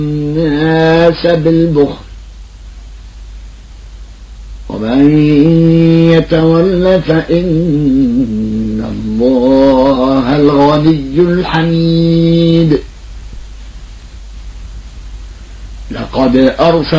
الناس بالبخل ومن يتول فإن الله الغني الحميد لقد أرسل